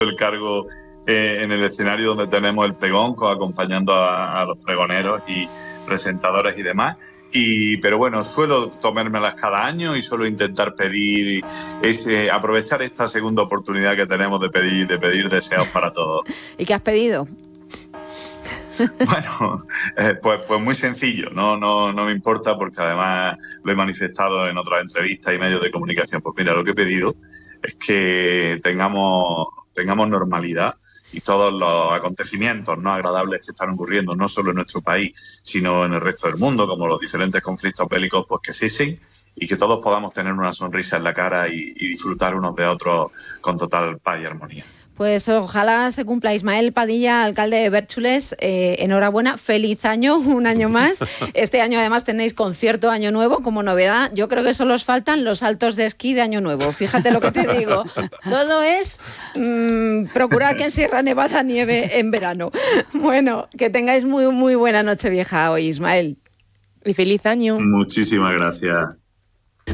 el cargo en el escenario donde tenemos el pregón, acompañando a los pregoneros y presentadores y demás. Pero bueno, suelo tomármelas cada año y suelo intentar pedir, aprovechar esta segunda oportunidad que tenemos de pedir deseos para todos. ¿Y qué has pedido? Bueno, pues muy sencillo, no me importa, porque además lo he manifestado en otras entrevistas y medios de comunicación. Pues mira, lo que he pedido es que tengamos normalidad, y todos los acontecimientos no agradables que están ocurriendo, no solo en nuestro país, sino en el resto del mundo, como los diferentes conflictos bélicos, pues que cesen, y que todos podamos tener una sonrisa en la cara y disfrutar unos de otros con total paz y armonía. Pues ojalá se cumpla. Ismael Padilla, alcalde de Bérchules, enhorabuena, feliz año, un año más. Este año además tenéis concierto Año Nuevo como novedad. Yo creo que solo os faltan los saltos de esquí de Año Nuevo. Fíjate lo que te digo. Todo es procurar que en Sierra Nevada nieve en verano. Bueno, que tengáis muy, muy buena Nochevieja hoy, Ismael. Y feliz año. Muchísimas gracias.